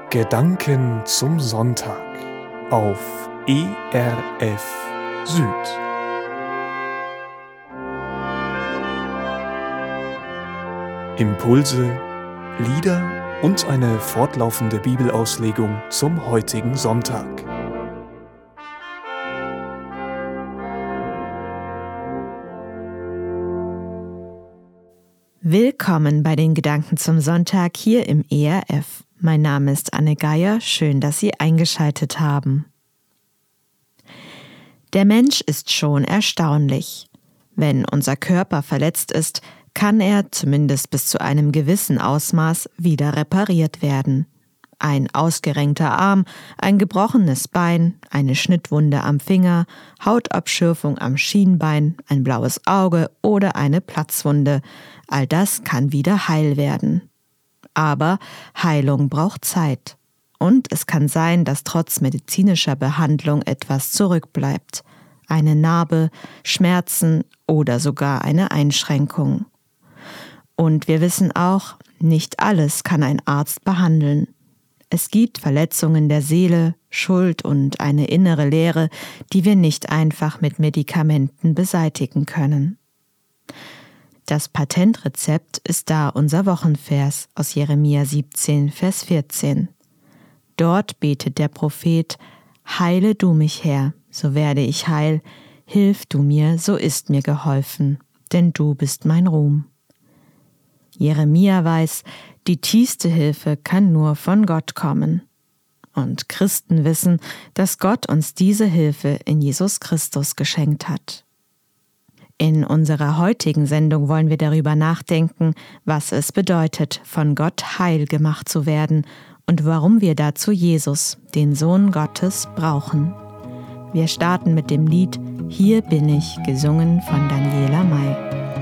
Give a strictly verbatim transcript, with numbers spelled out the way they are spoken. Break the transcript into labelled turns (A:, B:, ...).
A: Gedanken zum Sonntag auf E R F Süd. Impulse, Lieder und eine fortlaufende Bibelauslegung zum heutigen Sonntag.
B: Willkommen bei den Gedanken zum Sonntag hier im E R F. Mein Name ist Anne Geier, schön, dass Sie eingeschaltet haben. Der Mensch ist schon erstaunlich. Wenn unser Körper verletzt ist, kann er, zumindest bis zu einem gewissen Ausmaß, wieder repariert werden. Ein ausgerenkter Arm, ein gebrochenes Bein, eine Schnittwunde am Finger, Hautabschürfung am Schienbein, ein blaues Auge oder eine Platzwunde, all das kann wieder heil werden. Aber Heilung braucht Zeit. Und es kann sein, dass trotz medizinischer Behandlung etwas zurückbleibt. Eine Narbe, Schmerzen oder sogar eine Einschränkung. Und wir wissen auch, nicht alles kann ein Arzt behandeln. Es gibt Verletzungen der Seele, Schuld und eine innere Leere, die wir nicht einfach mit Medikamenten beseitigen können. Das Patentrezept ist da unser Wochenvers aus Jeremia siebzehn, Vers vierzehn. Dort betet der Prophet: Heile du mich, Herr, so werde ich heil, hilf du mir, so ist mir geholfen, denn du bist mein Ruhm. Jeremia weiß, die tiefste Hilfe kann nur von Gott kommen. Und Christen wissen, dass Gott uns diese Hilfe in Jesus Christus geschenkt hat. In unserer heutigen Sendung wollen wir darüber nachdenken, was es bedeutet, von Gott heil gemacht zu werden und warum wir dazu Jesus, den Sohn Gottes, brauchen. Wir starten mit dem Lied Hier bin ich, gesungen von Daniela May.